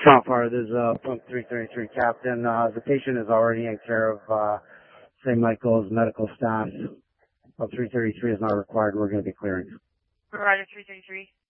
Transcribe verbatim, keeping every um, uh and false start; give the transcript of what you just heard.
Chopper, this is uh, Pump three thirty-three, Captain. Uh, the patient is already in care of uh, Saint Michael's medical staff. Pump three thirty-three is not required. We're going to be clearing. Roger, three thirty-three.